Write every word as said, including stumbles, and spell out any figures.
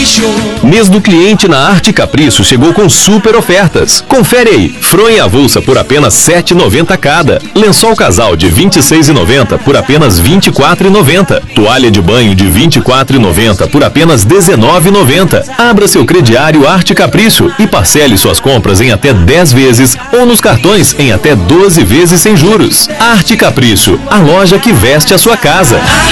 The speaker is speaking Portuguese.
Capricho. Mês do cliente na Arte Capricho chegou com super ofertas. Confere aí. Fronha avulsa por apenas sete reais e noventa centavos cada. Lençol casal de vinte e seis reais e noventa centavos por apenas vinte e quatro reais e noventa centavos. Toalha de banho de vinte e quatro reais e noventa centavos por apenas dezenove reais e noventa centavos. Abra seu crediário Arte Capricho e parcele suas compras em até dez vezes ou nos cartões em até doze vezes sem juros. Arte Capricho, a loja que veste a sua casa.